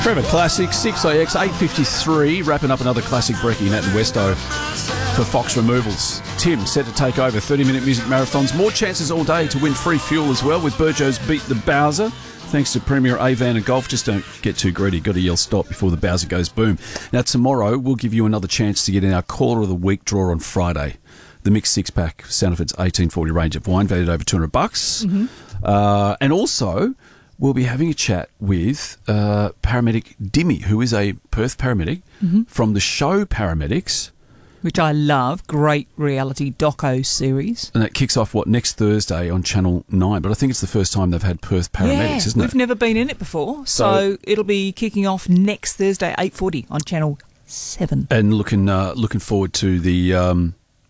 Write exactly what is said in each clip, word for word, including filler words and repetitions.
Forever Classic, six A X, eight fifty-three, wrapping up another classic Brekkie, Nat and Westo for Fox Removals. Tim set to take over thirty-minute music marathons. More chances all day to win free fuel as well with Burjo's Beat the Bowser. Thanks to Premier Avan and Golf. Just don't get too greedy. Got to yell stop before the Bowser goes boom. Now, tomorrow, we'll give you another chance to get in our Caller of the Week draw on Friday. The mixed six-pack Sandifords eighteen forty range of wine, valued over two hundred bucks. Mm-hmm. Uh, and also, we'll be having a chat with uh, paramedic Dimmy, who is a Perth paramedic mm-hmm. from the show Paramedics. Which I love. Great reality doco series. And that kicks off, what, next Thursday on Channel nine. But I think it's the first time they've had Perth paramedics, yeah, isn't it? We've never been in it before. So, so it'll be kicking off next Thursday, eight forty on Channel seven. And looking uh, looking forward to the... Um,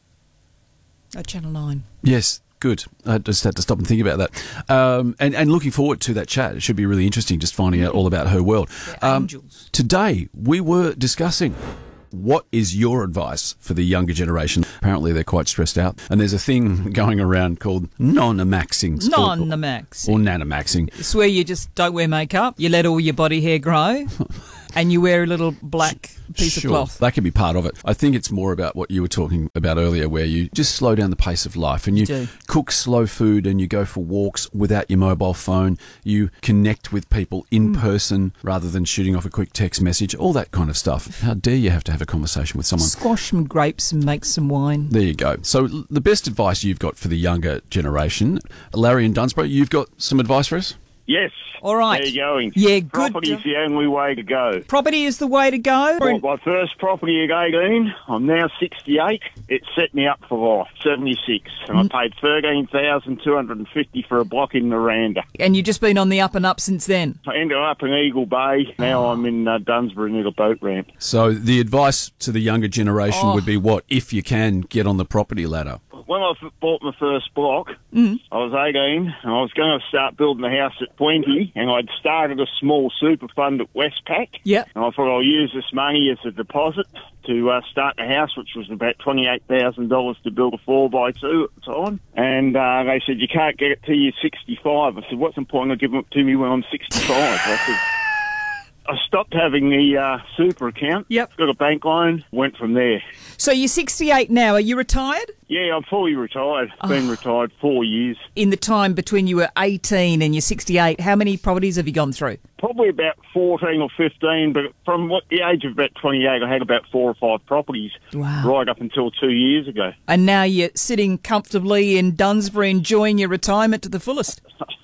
oh, Channel nine. Yes. Good. I just had to stop and think about that. Um, and, and looking forward to that chat. It should be really interesting just finding out all about her world. Um, angels. Today, we were discussing what is your advice for the younger generation. Apparently, they're quite stressed out. And there's a thing going around called non-amaxing. Non-amaxing. Or nanamaxing. It's where you just don't wear makeup, you let all your body hair grow, and you wear a little black piece sure, of cloth. That can be part of it. I think it's more about what you were talking about earlier, where you just slow down the pace of life and you, you cook slow food and you go for walks without your mobile phone. You connect with people in mm. person rather than shooting off a quick text message, all that kind of stuff. How dare you have to have a conversation with someone? Squash some grapes and make some wine. There you go. So the best advice you've got for the younger generation, Larry in Dunsborough, you've got some advice for us? Yes. All right. How you going? Yeah, good. Property is the only way to go. Property is the way to go? Bought my first property at eighteen. I'm now sixty-eight. It set me up for life, seventy-six. And mm. I paid thirteen thousand two hundred fifty dollars for a block in Miranda. And you've just been on the up and up since then? I ended up in Eagle Bay. Now I'm in uh, Dunsborough near the boat ramp. So the advice to the younger generation oh. would be what? If you can, get on the property ladder. When I bought my first block, mm. I was eighteen, and I was going to start building a house at twenty, and I'd started a small super fund at Westpac. Yeah. And I thought I'll use this money as a deposit to uh, start the house, which was about twenty-eight thousand dollars to build a four by two at the time. And uh, they said, you can't get it till you're sixty-five. I said, what's the point of giving it to me when I'm sixty-five? I said... I stopped having the uh, super account. Yep. Got a bank loan. Went from there. So you're sixty-eight now. Are you retired? Yeah, I'm fully retired. Oh. Been retired four years. In the time between you were eighteen and you're sixty-eight, how many properties have you gone through? Probably about fourteen or fifteen, but from what the age of about twenty-eight, I had about four or five properties. Wow. Right up until two years ago. And now you're sitting comfortably in Dunsborough enjoying your retirement to the fullest.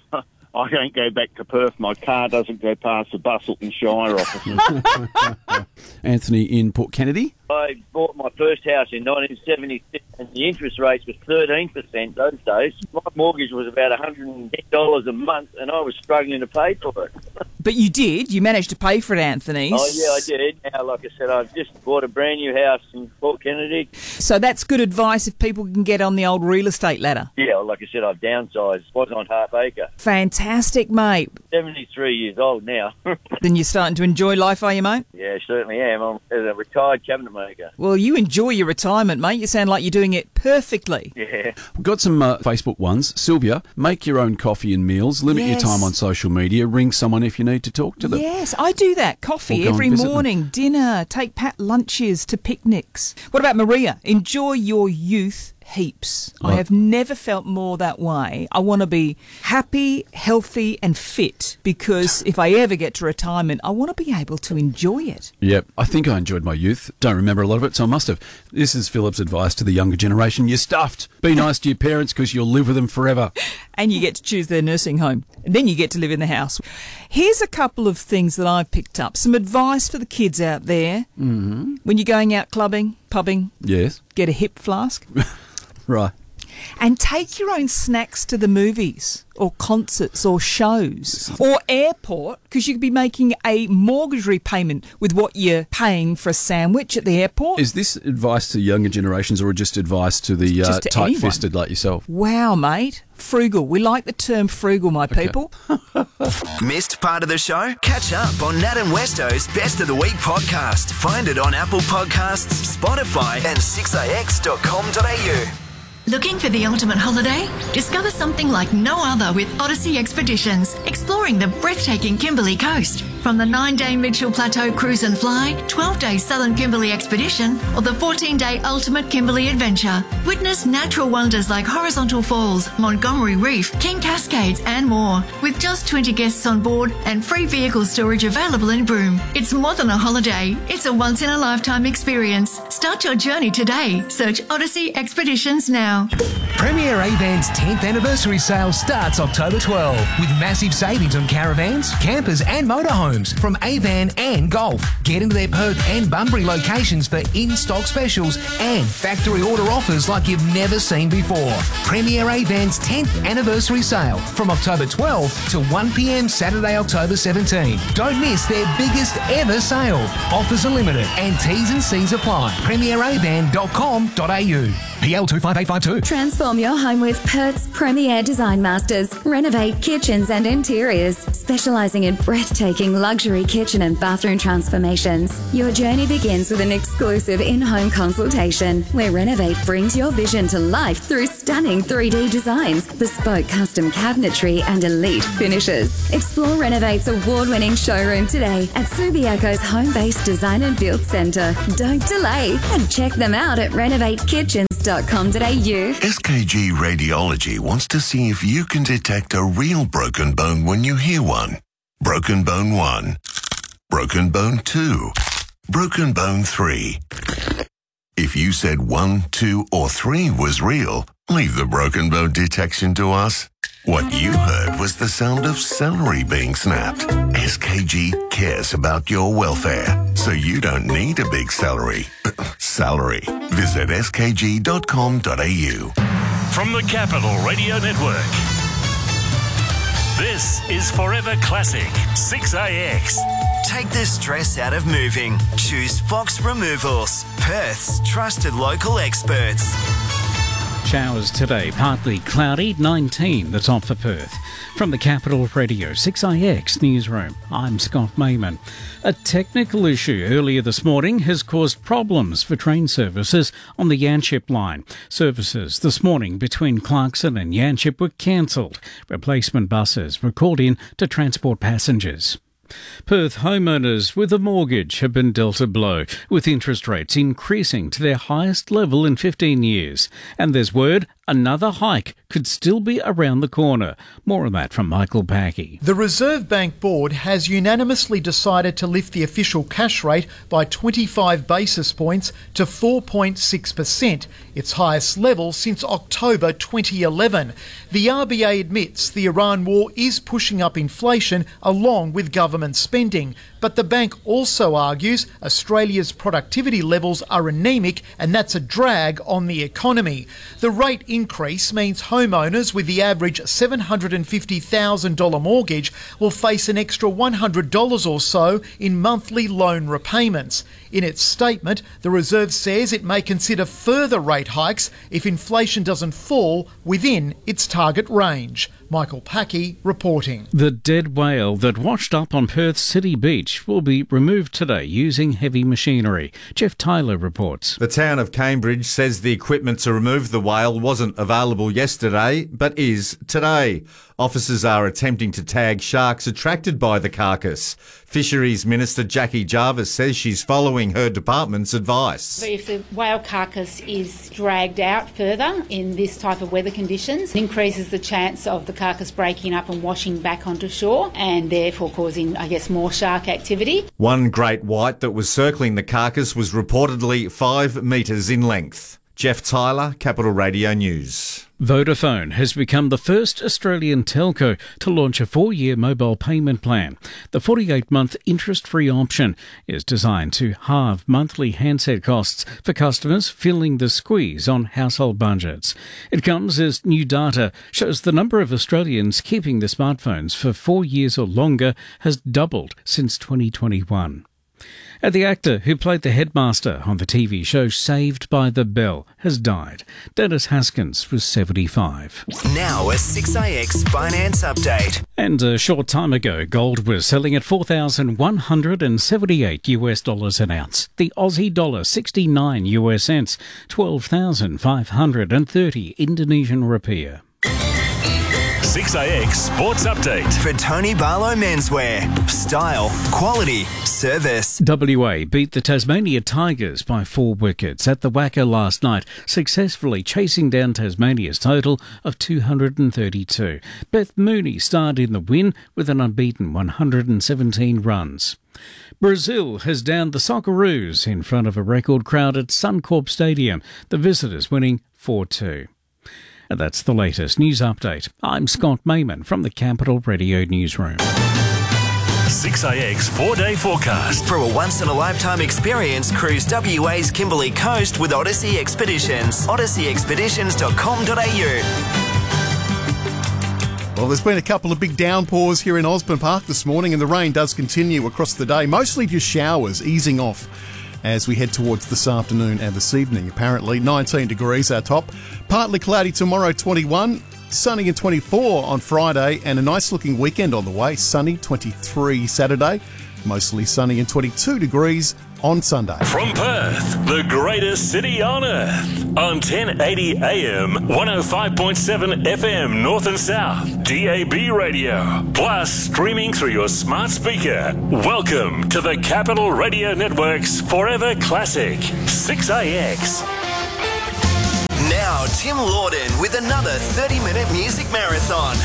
I can't go back to Perth. My car doesn't go past the Busselton Shire office. Anthony in Port Kennedy. I bought my first house in nineteen seventy-six and the interest rates was thirteen percent those days. My mortgage was about one hundred ten dollars a month and I was struggling to pay for it. But you did. You managed to pay for it, Anthony. Oh, yeah, I did. Now, like I said, I've just bought a brand new house in Port Kennedy. So that's good advice if people can get on the old real estate ladder. Yeah, like I said, I've downsized. Was on half acre. Fantastic, mate. seventy-three years old now. Then you're starting to enjoy life, are you, mate? Yeah, certainly am. I'm a retired cabinet maker. Well, you enjoy your retirement, mate. You sound like you're doing it perfectly. Yeah. We've got some uh, Facebook ones. Sylvia, make your own coffee and meals. Limit yes. your time on social media. Ring someone if you need to talk to them. Yes, I do that. Coffee every morning, dinner, take pat lunches to picnics. What about Maria? Enjoy your youth heaps. Oh. I have never felt more that way. I want to be happy, healthy and fit because if I ever get to retirement, I want to be able to enjoy it. Yep, I think I enjoyed my youth. Don't remember a lot of it, so I must have. This is Philip's advice to the younger generation. You're stuffed. Be nice to your parents because you'll live with them forever. And you get to choose their nursing home. And then you get to live in the house. Here's a couple of things that I've picked up. Some advice for the kids out there. Mm-hmm. When you're going out clubbing, pubbing, yes, get a hip flask. Right. And take your own snacks to the movies or concerts or shows or airport because you could be making a mortgage repayment with what you're paying for a sandwich at the airport. Is this advice to younger generations or just advice to the uh, to tight-fisted anyone. like yourself? Wow, mate. Frugal. We like the term frugal, my okay. people. Missed part of the show? Catch up on Nat and Westo's Best of the Week podcast. Find it on Apple Podcasts, Spotify and six a x dot com dot a u. Looking for the ultimate holiday? Discover something like no other with Odyssey Expeditions, exploring the breathtaking Kimberley coast. From the nine-day Mitchell Plateau Cruise and Fly, twelve-day Southern Kimberley Expedition, or the fourteen-day Ultimate Kimberley Adventure. Witness natural wonders like Horizontal Falls, Montgomery Reef, King Cascades and more. With just twenty guests on board and free vehicle storage available in Broome. It's more than a holiday. It's a once-in-a-lifetime experience. Start your journey today. Search Odyssey Expeditions now. Premier Avan's tenth anniversary sale starts October twelfth with massive savings on caravans, campers and motorhomes from Avan and Golf. Get into their Perth and Bunbury locations for in-stock specials and factory order offers like you've never seen before. Premier Avan's tenth anniversary sale from October twelfth to one p m Saturday, October seventeenth. Don't miss their biggest ever sale. Offers are limited and T's and C's apply. premier avan dot com dot a u. P L two five eight five two. Transform your home with Perth's premier design masters. Renovate kitchens and interiors, specialising in breathtaking luxury kitchen and bathroom transformations. Your journey begins with an exclusive in-home consultation where Renovate brings your vision to life through stunning three D designs, bespoke custom cabinetry and elite finishes. Explore Renovate's award-winning showroom today at Subiaco's home-based design and build centre. Don't delay and check them out at renovate kitchens dot com dot a u. S K G Radiology wants to see if you can detect a real broken bone when you hear one. Broken bone one. Broken bone two. Broken bone three. If you said one, two, or three was real, leave the broken bone detection to us. What you heard was the sound of celery being snapped. S K G cares about your welfare, so you don't need a big celery. Salary. Visit s k g dot com dot a u. From the Capital Radio Network, this is Forever Classic six A X. Take the stress out of moving. Choose Fox Removals, Perth's trusted local experts. Showers today, partly cloudy, nineteen the top for Perth. From the Capital Radio six A X newsroom, I'm Scott Mayman. A technical issue earlier this morning has caused problems for train services on the Yanchep line. Services this morning between Clarkson and Yanchep were cancelled. Replacement buses were called in to transport passengers. Perth homeowners with a mortgage have been dealt a blow, with interest rates increasing to their highest level in fifteen years. And there's word another hike could still be around the corner. More on that from Michael Packy. The Reserve Bank Board has unanimously decided to lift the official cash rate by twenty-five basis points to four point six percent, its highest level since October twenty eleven. The R B A admits the Iran war is pushing up inflation along with government spending, but the bank also argues Australia's productivity levels are anemic and that's a drag on the economy. The rate increase means homeowners with the average seven hundred fifty thousand dollars mortgage will face an extra one hundred dollars or so in monthly loan repayments. In its statement, the Reserve says it may consider further rate hikes if inflation doesn't fall within its target range. Michael Packy reporting. The dead whale that washed up on Perth's City Beach will be removed today using heavy machinery. Jeff Tyler reports. The town of Cambridge says the equipment to remove the whale wasn't available yesterday, but is today. Officers are attempting to tag sharks attracted by the carcass. Fisheries Minister Jackie Jarvis says she's following her department's advice. If the whale carcass is dragged out further in this type of weather conditions, it increases the chance of the carcass breaking up and washing back onto shore and therefore causing, I guess, more shark activity. One great white that was circling the carcass was reportedly five metres in length. Jeff Tyler, Capital Radio News. Vodafone has become the first Australian telco to launch a four-year mobile payment plan. The forty-eight month interest-free option is designed to halve monthly handset costs for customers feeling the squeeze on household budgets. It comes as new data shows the number of Australians keeping their smartphones for four years or longer has doubled since twenty twenty-one. And the actor who played the headmaster on the T V show Saved by the Bell has died. Dennis Haskins was seventy-five. Now a six A X finance update. And a short time ago, gold was selling at four thousand one hundred seventy-eight US dollars an ounce. The Aussie dollar sixty-nine US cents, twelve thousand five hundred thirty Indonesian rupiah. six A X Sports Update. For Tony Barlow Menswear. Style, quality, service. W A beat the Tasmania Tigers by four wickets at the Wacker last night, successfully chasing down Tasmania's total of two hundred thirty-two. Beth Mooney starred in the win with an unbeaten one hundred seventeen runs. Brazil has downed the Socceroos in front of a record crowd at Suncorp Stadium, the visitors winning four two. And that's the latest news update. I'm Scott Mayman from the Capital Radio Newsroom. six A X four-day forecast. For a once-in-a-lifetime experience, cruise W A's Kimberley Coast with Odyssey Expeditions. odyssey expeditions dot com dot a u. Well, there's been a couple of big downpours here in Osborne Park this morning, and the rain does continue across the day. Mostly just showers easing off as we head towards this afternoon and this evening. Apparently, nineteen degrees our top. Partly cloudy tomorrow, twenty-one. Sunny and twenty-four on Friday, and a nice looking weekend on the way. Sunny, twenty-three Saturday. Mostly sunny and twenty-two degrees on Sunday. From Perth, the greatest city on earth. On ten eighty A M, one oh five point seven F M, North and South, D A B radio. Plus, streaming through your smart speaker. Welcome to the Capital Radio Network's Forever Classic, six A X. Now, Tim Lawden with another thirty minute music marathon.